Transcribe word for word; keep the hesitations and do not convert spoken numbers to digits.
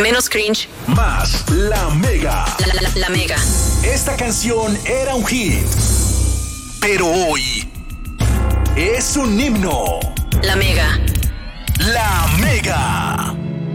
Menos cringe. Más La Mega. La, la, la, la Mega. Esta canción era un hit, pero hoy es un himno. La Mega. La Mega.